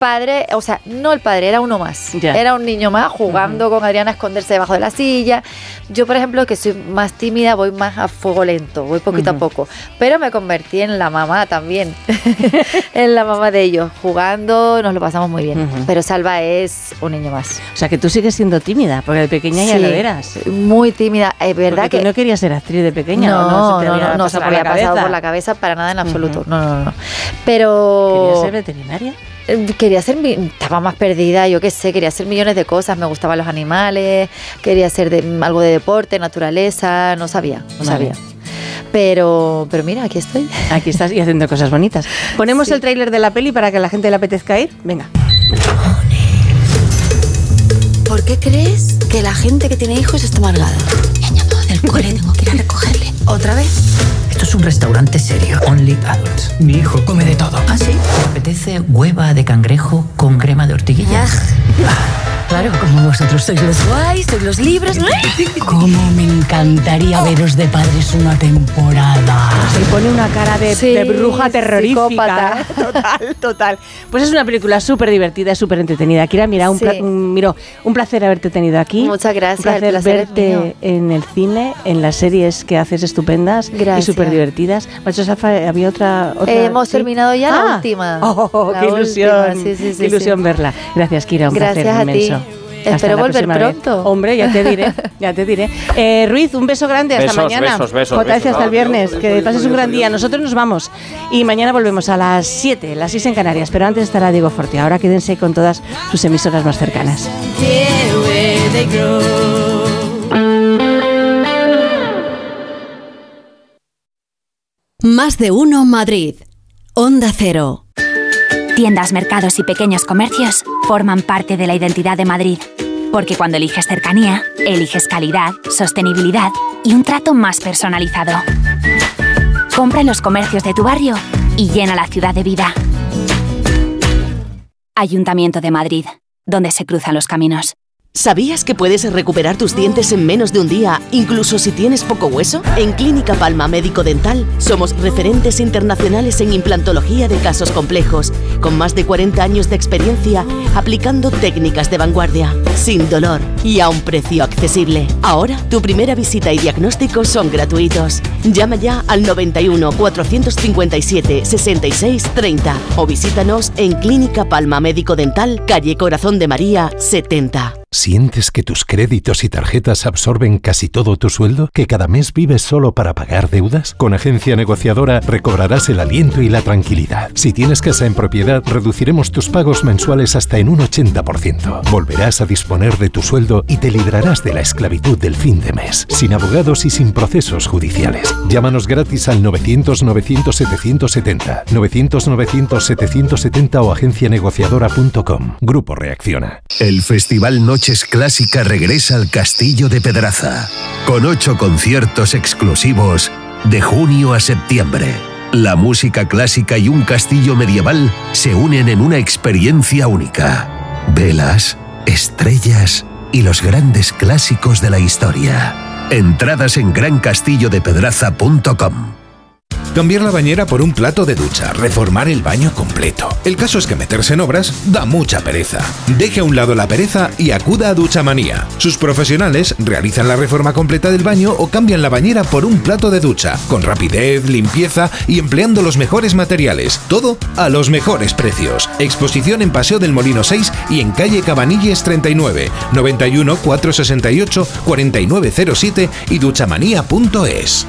padre, o sea, no el padre, era uno más. Ya. Era un niño más jugando con Adriana a esconderse debajo de la silla. Yo, por ejemplo, que soy más tímida, voy más a fuego lento, voy poquito a poco. Pero me convertí en la mamá también, en la mamá de ellos. Jugando, nos lo pasamos muy bien. Pero Salva es un niño más. O sea, que tú sigues siendo tímida, porque de pequeña ya lo eras. Muy tímida. Es verdad porque que... no querías ser actriz de pequeña. No se me había pasado por la cabeza para nada en absoluto. No. Pero... ¿Querías ser veterinaria? Estaba más perdida, yo qué sé, quería hacer millones de cosas, me gustaban los animales, quería hacer algo de deporte, naturaleza, no sabía. Pero mira, aquí estoy. Aquí estás y haciendo cosas bonitas. ¿Ponemos el tráiler de la peli para que a la gente le apetezca ir? Venga. ¿Por qué crees que la gente que tiene hijos está amargada? Me han llamado del cole, tengo que ir a recogerle. ¿Otra vez? Esto es un restaurante serio, only adults. Mi hijo come de todo. ¿Ah, sí? ¿Te apetece hueva de cangrejo con crema de ortiguilla? Claro, como vosotros sois los guays, sois los libres. Cómo me encantaría veros de padres una temporada. Se pone una cara de bruja terrorífica. Psicópata. Total. Pues es una película súper divertida, súper entretenida. Kira, mira, un placer haberte tenido aquí. Muchas gracias. Un placer verte en el cine, en las series que haces estupendas. Gracias. Y súper divertidas. Macho Safa, había otra hemos ¿sí? terminado ya la última. ¡Qué ilusión! Sí, qué ilusión verla. Gracias, Kira, un placer inmenso. Espero volver pronto. Vez. Hombre, ya te diré. Ruiz, un beso grande, hasta mañana. Besos. Hasta el viernes. Que pases un gran día. Nosotros nos vamos. Y mañana volvemos a las 7, las 6 en Canarias. Pero antes estará Diego Forti. Ahora quédense con todas sus emisoras más cercanas. Más de uno Madrid. Onda Cero. Tiendas, mercados y pequeños comercios forman parte de la identidad de Madrid. Porque cuando eliges cercanía, eliges calidad, sostenibilidad y un trato más personalizado. Compra en los comercios de tu barrio y llena la ciudad de vida. Ayuntamiento de Madrid, donde se cruzan los caminos. ¿Sabías que puedes recuperar tus dientes en menos de un día, incluso si tienes poco hueso? En Clínica Palma Médico Dental somos referentes internacionales en implantología de casos complejos, con más de 40 años de experiencia aplicando técnicas de vanguardia, sin dolor y a un precio accesible. Ahora, tu primera visita y diagnóstico son gratuitos. Llama ya al 91 457 66 30 o visítanos en Clínica Palma Médico Dental, calle Corazón de María 70. ¿Sientes que tus créditos y tarjetas absorben casi todo tu sueldo? ¿Que cada mes vives solo para pagar deudas? Con Agencia Negociadora recobrarás el aliento y la tranquilidad. Si tienes casa en propiedad, reduciremos tus pagos mensuales hasta en un 80%. Volverás a disponer de tu sueldo y te librarás de la esclavitud del fin de mes, sin abogados y sin procesos judiciales. Llámanos gratis al 900-900-770, 900-900-770 o agencianegociadora.com. Grupo Reacciona. El Festival Noches Clásica regresa al Castillo de Pedraza, con 8 conciertos exclusivos de junio a septiembre. La música clásica y un castillo medieval se unen en una experiencia única. Velas, estrellas y los grandes clásicos de la historia. Entradas en grancastillodepedraza.com. Cambiar la bañera por un plato de ducha, reformar el baño completo. El caso es que meterse en obras da mucha pereza. Deje a un lado la pereza y acuda a Duchamanía. Sus profesionales realizan la reforma completa del baño o cambian la bañera por un plato de ducha, con rapidez, limpieza y empleando los mejores materiales. Todo a los mejores precios. Exposición en Paseo del Molino 6 y en calle Cabanilles 39, 91 468 4907 y duchamanía.es.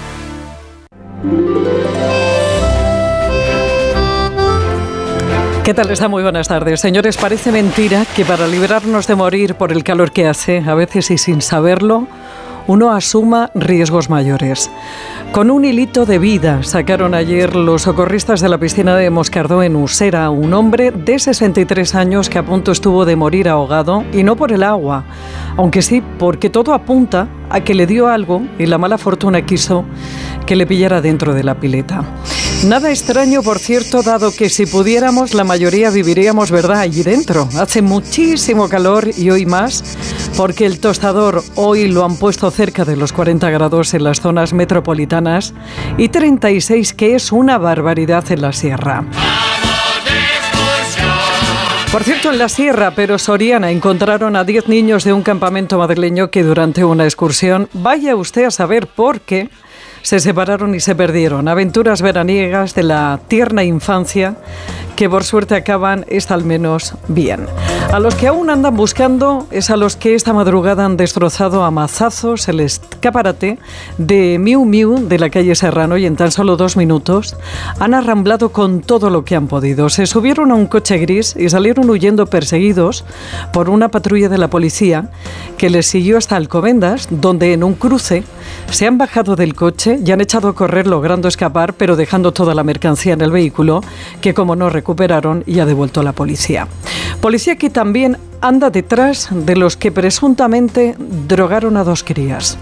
¿Qué tal está? Muy buenas tardes. Señores, parece mentira que para librarnos de morir por el calor que hace, a veces y sin saberlo, uno asuma riesgos mayores. Con un hilito de vida sacaron ayer los socorristas de la piscina de Moscardó en Usera a un hombre de 63 años que a punto estuvo de morir ahogado, y no por el agua, aunque sí porque todo apunta a que le dio algo y la mala fortuna quiso que le pillara dentro de la pileta. Nada extraño, por cierto, dado que si pudiéramos, la mayoría viviríamos, ¿verdad?, allí dentro. Hace muchísimo calor y hoy más, porque el tostador hoy lo han puesto cerca de los 40 grados en las zonas metropolitanas y 36, que es una barbaridad, en la sierra. Por cierto, en la Sierra, pero Soriana, encontraron a 10 niños de un campamento madrileño que durante una excursión, vaya usted a saber por qué, se separaron y se perdieron. Aventuras veraniegas de la tierna infancia que por suerte acaban, esta al menos, bien. A los que aún andan buscando es a los que esta madrugada han destrozado a mazazos el escaparate de Miu Miu de la calle Serrano y en tan solo 2 minutos han arramblado con todo lo que han podido. Se subieron a un coche gris y salieron huyendo perseguidos por una patrulla de la policía que les siguió hasta Alcobendas, donde en un cruce se han bajado del coche y han echado a correr logrando escapar, pero dejando toda la mercancía en el vehículo, que como no recuperaron y ha devuelto la policía. Policía que también anda detrás de los que presuntamente drogaron a 2 crías.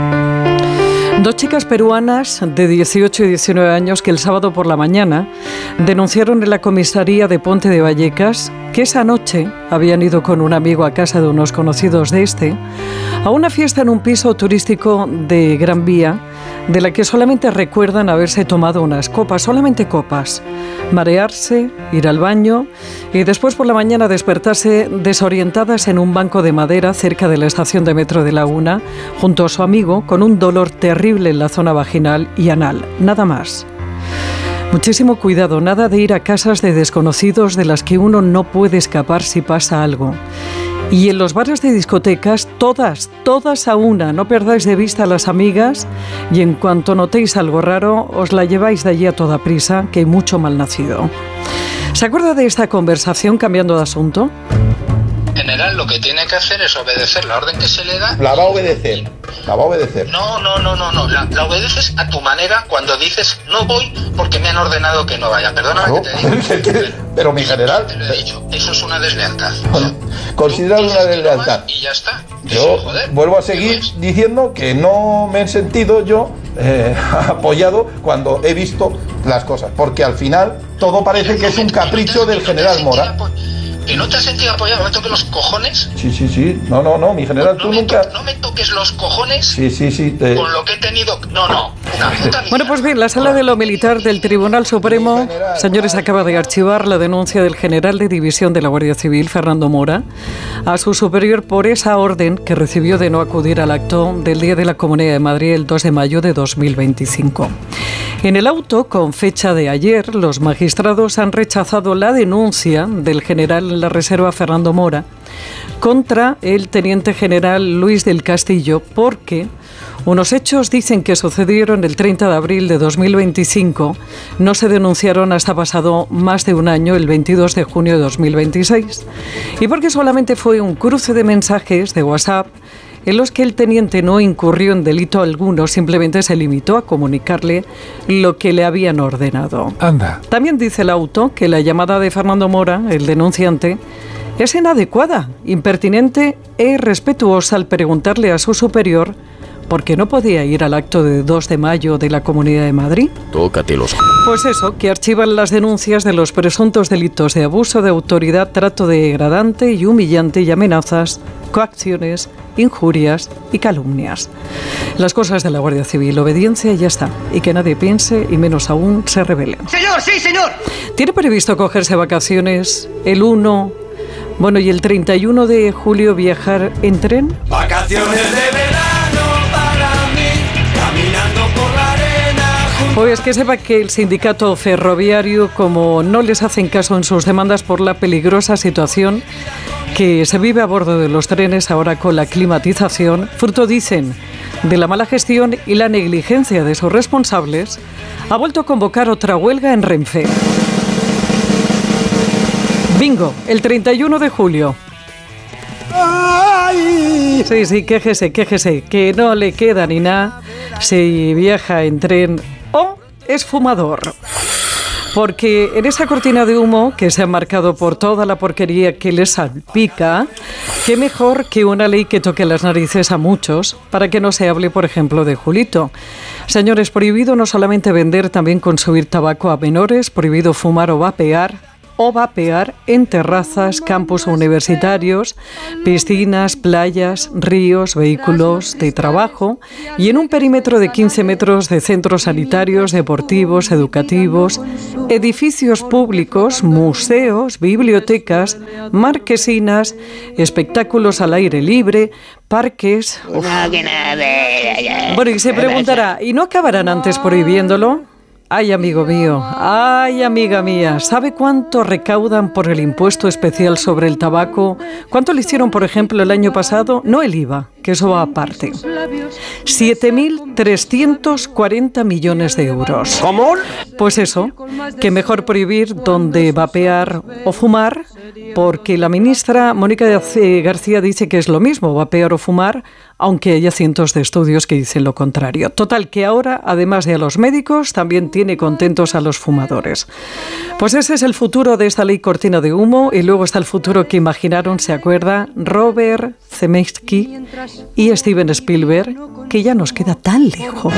2 chicas peruanas de 18 y 19 años que el sábado por la mañana denunciaron en la comisaría de Ponte de Vallecas que esa noche habían ido con un amigo a casa de unos conocidos de a una fiesta en un piso turístico de Gran Vía, de la que solamente recuerdan haberse tomado unas copas, solamente copas, marearse, ir al baño y después por la mañana despertarse desorientadas en un banco de madera cerca de la estación de metro de Laguna, junto a su amigo, con un dolor terrible en la zona vaginal y anal, nada más. Muchísimo cuidado, nada de ir a casas de desconocidos de las que uno no puede escapar si pasa algo. Y en los bares de discotecas, todas a una, no perdáis de vista a las amigas y en cuanto notéis algo raro, os la lleváis de allí a toda prisa, que hay mucho malnacido. ¿Se acuerda de esta conversación cambiando de asunto? En general, lo que tiene que hacer es obedecer la orden que se le da. La va a obedecer. No. La obedeces a tu manera cuando dices no voy porque me han ordenado que no vaya. Perdóname que te diga. Pero mi general. Te lo he dicho. Eso es una deslealtad. Considerado una deslealtad. Y ya está. Yo vuelvo a seguir diciendo que no me he sentido yo apoyado cuando he visto las cosas. Porque al final todo parece que es un capricho del general Mora. ¿Que no te has sentido apoyado? ¿No me toques los cojones? Sí. No, mi general, tú nunca... ¿No me toques los cojones? Sí. Con lo que he tenido... No. Bueno, pues bien, la Sala de lo Militar del Tribunal Supremo, señores, acaba de archivar la denuncia del general de división de la Guardia Civil, Fernando Mora, a su superior por esa orden que recibió de no acudir al acto del Día de la Comunidad de Madrid el 2 de mayo de 2025. En el auto, con fecha de ayer, los magistrados han rechazado la denuncia del general en la Reserva Fernando Mora contra el teniente general Luis del Castillo porque unos hechos dicen que sucedieron el 30 de abril de 2025 no se denunciaron hasta pasado más de un año, el 22 de junio de 2026, y porque solamente fue un cruce de mensajes de WhatsApp en los que el teniente no incurrió en delito alguno, simplemente se limitó a comunicarle lo que le habían ordenado. Anda. También dice el auto que la llamada de Fernando Mora, el denunciante, es inadecuada, impertinente e irrespetuosa al preguntarle a su superior por qué no podía ir al acto de 2 de mayo de la Comunidad de Madrid. Tócate los... Pues eso, que archivan las denuncias de los presuntos delitos de abuso de autoridad, trato degradante y humillante y amenazas, coacciones, injurias y calumnias. Las cosas de la Guardia Civil, obediencia y ya está. Y que nadie piense y menos aún se rebele. ¡Señor, sí, señor! ¿Tiene previsto cogerse vacaciones el 1, y el 31 de julio viajar en tren? Vacaciones de verano para mí, caminando por la arena. Pues que sepa que el sindicato ferroviario, como no les hacen caso en sus demandas por la peligrosa situación que se vive a bordo de los trenes ahora con la climatización, fruto, dicen, de la mala gestión y la negligencia de sus responsables, ha vuelto a convocar otra huelga en Renfe. Bingo, el 31 de julio. Sí, quéjese, que no le queda ni nada si viaja en tren o es fumador. Porque en esa cortina de humo que se ha marcado por toda la porquería que les salpica, qué mejor que una ley que toque las narices a muchos para que no se hable, por ejemplo, de Julito. Señores, prohibido no solamente vender, también consumir tabaco a menores, prohibido fumar o vapear en terrazas, campus universitarios, piscinas, playas, ríos, vehículos de trabajo y en un perímetro de 15 metros de centros sanitarios, deportivos, educativos edificios públicos, museos, bibliotecas, marquesinas, espectáculos al aire libre, parques... Bueno, y se preguntará, ¿y no acabarán antes prohibiéndolo? Ay, amigo mío, ay, amiga mía, ¿sabe cuánto recaudan por el impuesto especial sobre el tabaco? ¿Cuánto le hicieron, por ejemplo, el año pasado? No el IVA, que eso va aparte. 7.340 millones de euros. ¿Cómo? Pues eso, que mejor prohibir donde vapear o fumar, porque la ministra Mónica García dice que es lo mismo, vapear o fumar, aunque haya cientos de estudios que dicen lo contrario. Total, que ahora, además de a los médicos, también tiene contentos a los fumadores. Pues ese es el futuro de esta ley cortina de humo, y luego está el futuro que imaginaron, ¿se acuerda? Robert Zemeckis y Steven Spielberg, que ya nos queda tan lejos.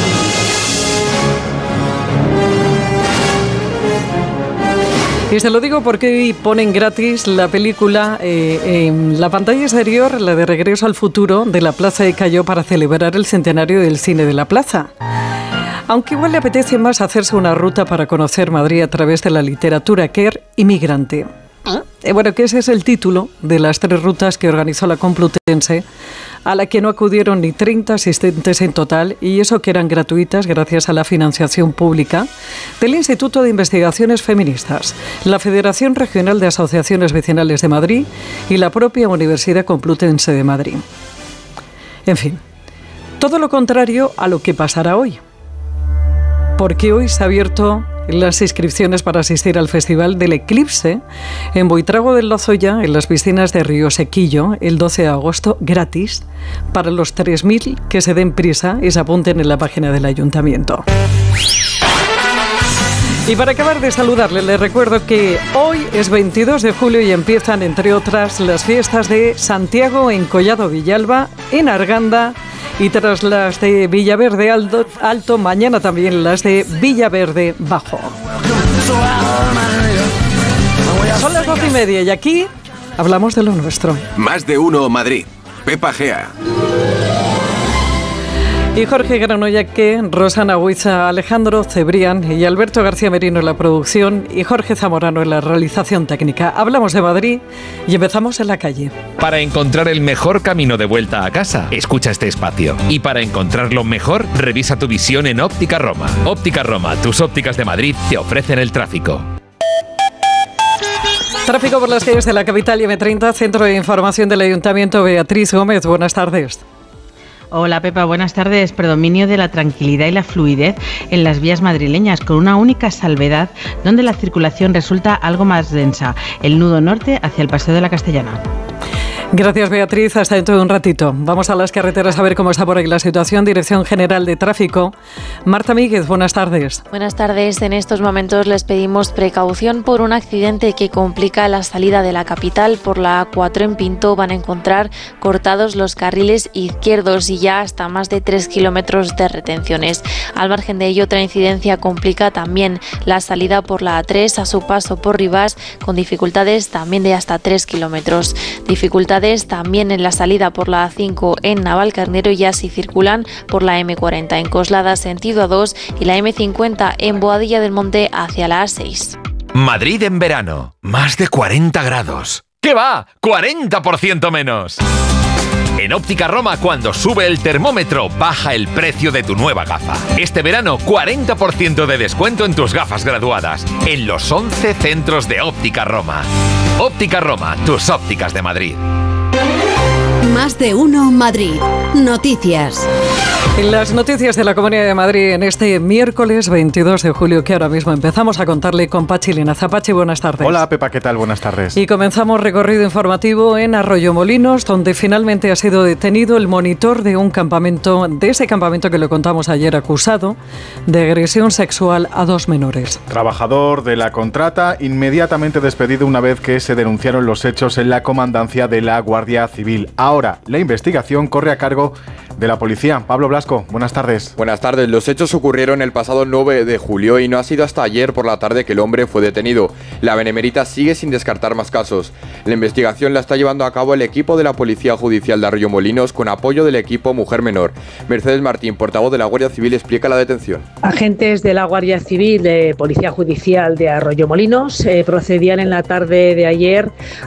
Y se lo digo porque hoy ponen gratis la película en la pantalla exterior, la de Regreso al Futuro, de la Plaza de Callao, para celebrar el centenario del cine de la plaza. Aunque igual le apetece más hacerse una ruta para conocer Madrid a través de la literatura queer inmigrante. Bueno, que ese es el título de las 3 rutas que organizó la Complutense, a la que no acudieron ni 30 asistentes en total, y eso que eran gratuitas gracias a la financiación pública del Instituto de Investigaciones Feministas, la Federación Regional de Asociaciones Vecinales de Madrid y la propia Universidad Complutense de Madrid. En fin, todo lo contrario a lo que pasará hoy, porque hoy se ha abierto las inscripciones para asistir al Festival del Eclipse en Buitrago del Lozoya, en las piscinas de Río Sequillo, el 12 de agosto, gratis, para los 3.000 que se den prisa y se apunten en la página del Ayuntamiento. Y para acabar de saludarle, les recuerdo que hoy es 22 de julio y empiezan, entre otras, las fiestas de Santiago en Collado Villalba, en Arganda, y tras las de Villaverde Alto, mañana también las de Villaverde Bajo. Son las 12:30 y aquí hablamos de lo nuestro. Más de uno Madrid. Pepa Gea. Y Jorge Granollaque, Rosana Huiza, Alejandro Cebrián y Alberto García Merino en la producción y Jorge Zamorano en la realización técnica. Hablamos de Madrid y empezamos en la calle. Para encontrar el mejor camino de vuelta a casa, escucha este espacio. Y para encontrarlo mejor, revisa tu visión en Óptica Roma. Óptica Roma, tus ópticas de Madrid te ofrecen el tráfico. Tráfico por las calles de la capital y M30, Centro de Información del Ayuntamiento. Beatriz Gómez, buenas tardes. Hola Pepa, buenas tardes. Predominio de la tranquilidad y la fluidez en las vías madrileñas, con una única salvedad donde la circulación resulta algo más densa, el nudo norte hacia el Paseo de la Castellana. Gracias, Beatriz. Hasta dentro de un ratito. Vamos a las carreteras a ver cómo está por ahí la situación. Dirección General de Tráfico. Marta Míguez, buenas tardes. Buenas tardes. En estos momentos les pedimos precaución por un accidente que complica la salida de la capital. Por la A4 en Pinto van a encontrar cortados los carriles izquierdos y ya hasta más de 3 kilómetros de retenciones. Al margen de ello, otra incidencia complica también la salida por la A3 a su paso por Rivas, con dificultades también de hasta 3 kilómetros. Dificultades también en la salida por la A5 en Navalcarnero, ya si circulan por la M40 en Coslada sentido A2 y la M50 en Boadilla del Monte hacia la A6. Madrid en verano, más de 40 grados. ¿Qué va? ¡40% menos! En Óptica Roma, cuando sube el termómetro, baja el precio de tu nueva gafa. Este verano, 40% de descuento en tus gafas graduadas, en los 11 centros de Óptica Roma. Óptica Roma, tus ópticas de Madrid. Más de uno Madrid. Noticias. En las noticias de la Comunidad de Madrid en este miércoles 22 de julio, que ahora mismo empezamos a contarle con Pachi Linaza. Pachi, buenas tardes. Hola Pepa, ¿qué tal? Buenas tardes. Y comenzamos recorrido informativo en Arroyomolinos, donde finalmente ha sido detenido el monitor de un campamento, de ese campamento que le contamos ayer, acusado de agresión sexual a 2 menores. Trabajador de la contrata, inmediatamente despedido una vez que se denunciaron los hechos en la comandancia de la Guardia Civil. Ahora la investigación corre a cargo de la policía. Pablo Blas, Velasco, buenas tardes. Buenas tardes. Los hechos ocurrieron el pasado 9 de julio y no ha sido hasta ayer por la tarde que el hombre fue detenido. La Benemérita sigue sin descartar más casos. La investigación la está llevando a cabo el equipo de la Policía Judicial de Arroyomolinos con apoyo del equipo Mujer Menor. Mercedes Martín, portavoz de la Guardia Civil, explica la detención. Agentes de la Guardia Civil de Policía Judicial de Arroyomolinos procedían en la tarde de ayer